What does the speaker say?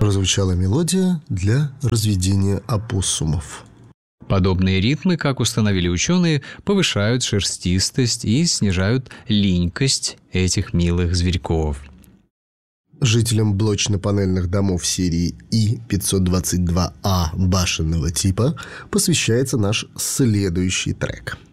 Прозвучала мелодия для разведения опоссумов. Подобные ритмы, как установили ученые, повышают шерстистость и снижают линькость этих милых зверьков. Жителям блочно-панельных домов серии И-522А башенного типа посвящается наш следующий трек.